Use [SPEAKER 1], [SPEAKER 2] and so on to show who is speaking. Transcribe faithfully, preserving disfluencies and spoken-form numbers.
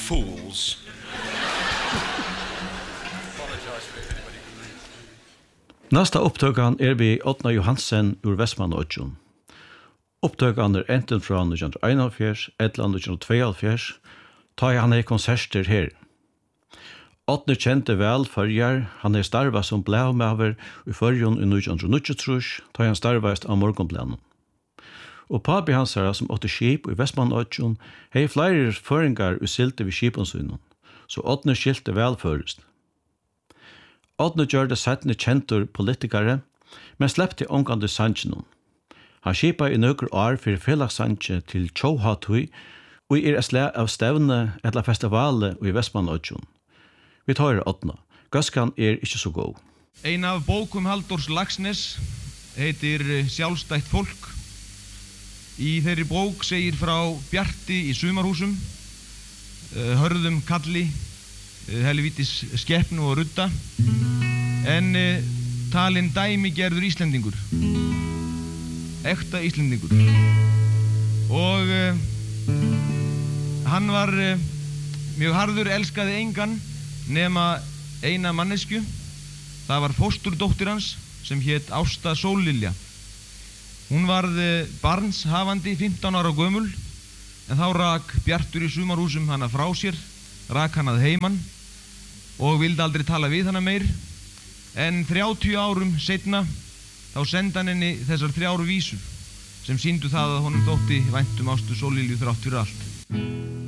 [SPEAKER 1] fools.
[SPEAKER 2] Nästa upptökan är vi Oddna Johansen ur Vestmannaøtjon. Upptökan är enten från nittonhundraeinoghálvfjerðs eller nittonhundratveyoghálvfjerðs, ta han är konserter här. Oddna kjente väl förjar, han är starva som blævmaver i förjon i nittonhundraníggjuogtrýss, ta han starvast av morgonplanen. Og papi hans er som åtte skip i Vestmannaøtjon, hei flere føringar og silte ved skipensunnen, så Oddna skilte velførest. Oddna gjør det settende kjentur politikere, men sleppte omgående sannsjonen. Han skipa i nøkker år for fellagssanje til Tjóhatui, og er et slag av stevne eller festivalet i Vestmannaøtjon. Vi tar Oddna. Gaskan er ikke så god.
[SPEAKER 3] Ein af bókum Halldórs Laxness heitir Sjálfstætt fólk. Í þeirri bók segir frá bjarti í sumarhúsum, hörðum kalli, helvítis skeppnu og rudda, en talinn dæmigerður Íslendingur, ekta Íslendingur. Og hann var mjög harður, elskaði engan nema eina mannesku. Það var fósturdóttir hans sem hét Ásta Sóllilja. Hún varð barnshafandi fimmtán ára gömul, en þá rak Bjartur í sumarhúsum hana frá sér, rak hana að heiman og vildi aldrei tala við hana meir. En þrjátíu árum seinna þá sendi hann henni þessar þrjár vísur sem sýndu það að honum þótti vænt um Ástu Sóllilju þrátt fyrir allt.